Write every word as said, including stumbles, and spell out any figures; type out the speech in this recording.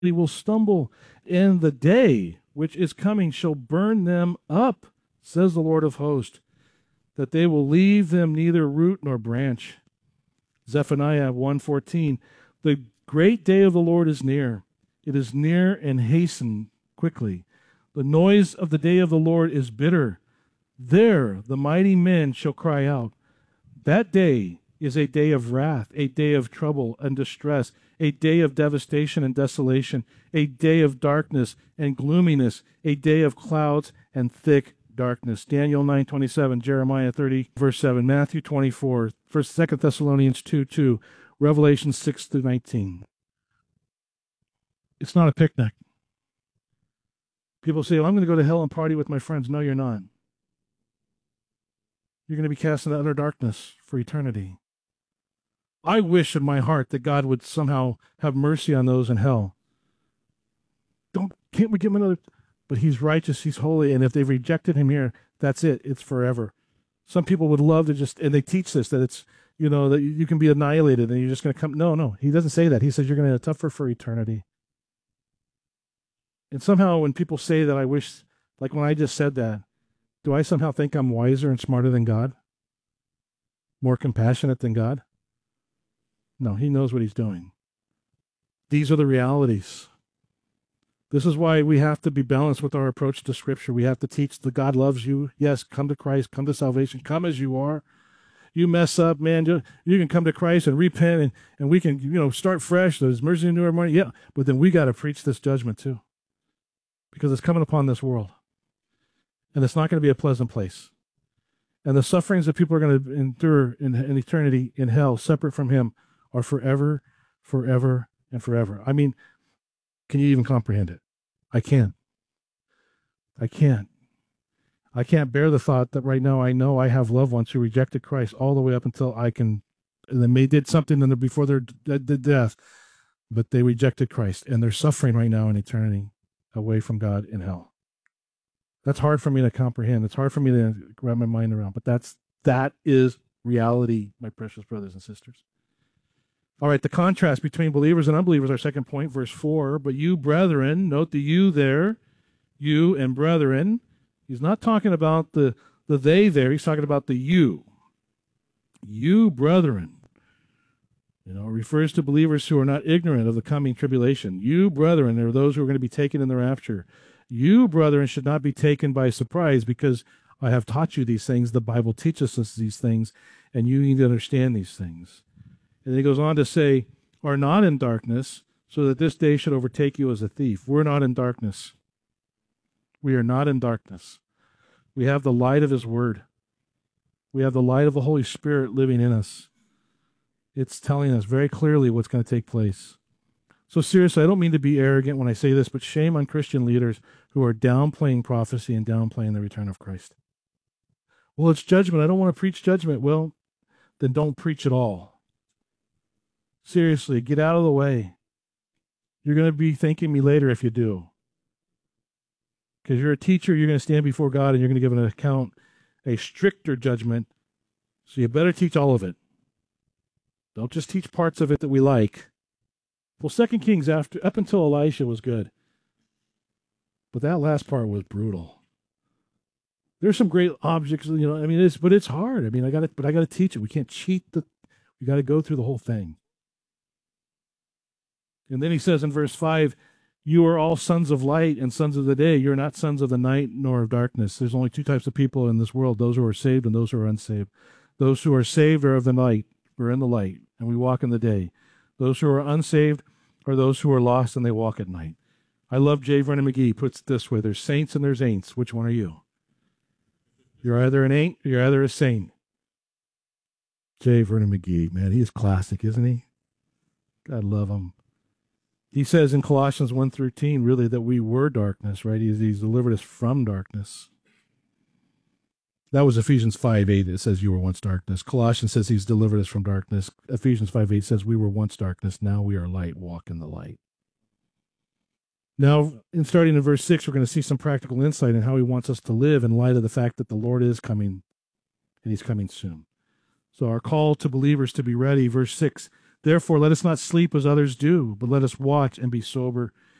He will stumble, and the day which is coming shall burn them up, says the Lord of hosts, that they will leave them neither root nor branch. Zephaniah one fourteen, the great day of the Lord is near. It is near and hasten quickly. The noise of the day of the Lord is bitter. There the mighty men shall cry out. That day is a day of wrath, a day of trouble and distress, a day of devastation and desolation, a day of darkness and gloominess, a day of clouds and thick darkness. Daniel nine twenty-seven, Jeremiah thirty, verse seven, Matthew twenty-four, First, Second Thessalonians two two, Revelation six through nineteen. It's not a picnic. People say, well, I'm going to go to hell and party with my friends. No, you're not. You're going to be cast into utter darkness for eternity. I wish in my heart that God would somehow have mercy on those in hell. Don't, can't we give him another? But he's righteous, he's holy, and if they've rejected him here, that's it. It's forever. Some people would love to just, and they teach this, that it's, you know, that you can be annihilated and you're just going to come. No, no, he doesn't say that. He says you're going to suffer for eternity. And somehow when people say that, I wish, like when I just said that, do I somehow think I'm wiser and smarter than God? More compassionate than God? No, he knows what he's doing. These are the realities. This is why we have to be balanced with our approach to Scripture. We have to teach that God loves you. Yes, come to Christ, come to salvation, come as you are. You mess up, man, you can come to Christ and repent, and, and we can, you know, start fresh. There's mercy new every morning. Yeah, but then we got to preach this judgment too, because it's coming upon this world. And it's not going to be a pleasant place. And the sufferings that people are going to endure in, in eternity in hell, separate from him, are forever, forever, and forever. I mean, can you even comprehend it? I can't. I can't. I can't bear the thought that right now I know I have loved ones who rejected Christ all the way up until I can, and they did something in the, before their the death, but they rejected Christ, and they're suffering right now in eternity away from God in hell. That's hard for me to comprehend. It's hard for me to wrap my mind around, but that's, that is reality, my precious brothers and sisters. All right, the contrast between believers and unbelievers, our second point, verse four. But you, brethren, note the you there, you and brethren. He's not talking about the, the they there. He's talking about the you. You, brethren. You know, it refers to believers who are not ignorant of the coming tribulation. You, brethren, are those who are going to be taken in the rapture. You, brethren, should not be taken by surprise, because I have taught you these things. The Bible teaches us these things, and you need to understand these things. And he goes on to say, are not in darkness, so that this day should overtake you as a thief. We're not in darkness. We are not in darkness. We have the light of his word. We have the light of the Holy Spirit living in us. It's telling us very clearly what's going to take place. So seriously, I don't mean to be arrogant when I say this, but shame on Christian leaders who are downplaying prophecy and downplaying the return of Christ. Well, it's judgment. I don't want to preach judgment. Well, then don't preach at all. Seriously, get out of the way. You're going to be thanking me later if you do. Because you're a teacher, you're going to stand before God and you're going to give an account, a stricter judgment. So you better teach all of it. Don't just teach parts of it that we like. Well, Second Kings, after up until Elisha, was good. But that last part was brutal. There's some great objects, you know, I mean, it's, but it's hard. I mean, I got to, but I got to teach it. We can't cheat the, we got to go through the whole thing. And then he says in verse five, you are all sons of light and sons of the day. You're not sons of the night nor of darkness. There's only two types of people in this world, those who are saved and those who are unsaved. Those who are saved are of the night. We're in the light and we walk in the day. Those who are unsaved are those who are lost and they walk at night. I love J. Vernon McGee. He puts it this way, there's saints and there's ain'ts. Which one are you? You're either an ain't or you're either a saint. J. Vernon McGee, man, he's classic, isn't he? God love him. He says in Colossians one thirteen, really, that we were darkness, right? He's, he's delivered us from darkness. That was Ephesians five eight. It says you were once darkness. Colossians says he's delivered us from darkness. Ephesians five eight says we were once darkness. Now we are light. Walk in the light. Now, in starting in verse six, we're going to see some practical insight in how he wants us to live in light of the fact that the Lord is coming and he's coming soon. So our call to believers to be ready, verse six, therefore let us not sleep as others do, but let us watch and be sober.